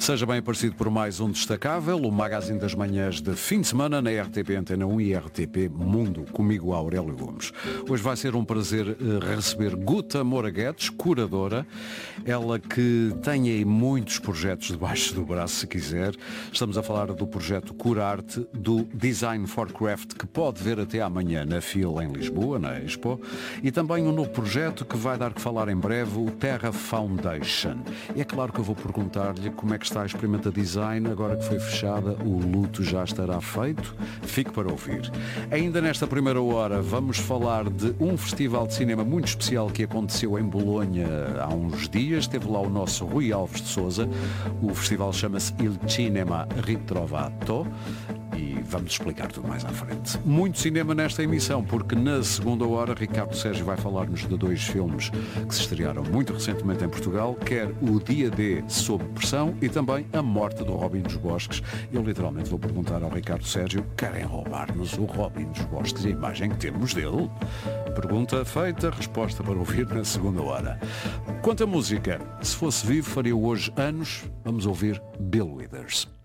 Seja bem aparecido por mais um Destacável, o magazine das manhãs de fim de semana na RTP Antena 1 e RTP Mundo, comigo Aurélio Gomes. Hoje vai ser um prazer receber Guta Moura Guedes, curadora, ela que tem aí muitos projetos debaixo do braço, se quiser. Estamos a falar do projeto Curarte, do Design for Craft, que pode ver até amanhã na FIL em Lisboa, na Expo, e também um novo projeto que vai dar que falar em breve, o Terra Foundation. E é claro que eu vou perguntar-lhe como é que está a Experimenta Design, agora que foi fechada, o luto já estará feito? Fique para ouvir. Ainda nesta primeira hora vamos falar de um festival de cinema muito especial que aconteceu em Bolonha há uns dias. Esteve lá o nosso Rui Alves de Sousa. O festival chama-se Il Cinema Ritrovato. E vamos explicar tudo mais à frente. Muito cinema nesta emissão, porque na segunda hora Ricardo Sérgio vai falar-nos de dois filmes que se estrearam muito recentemente em Portugal, quer o Dia D Sob Pressão e também A Morte do Robin dos Bosques. Eu literalmente vou perguntar ao Ricardo Sérgio: querem roubar-nos o Robin dos Bosques e a imagem que temos dele? Pergunta feita, resposta para ouvir na segunda hora. Quanto à música, se fosse vivo faria hoje anos. Vamos ouvir Bill Withers.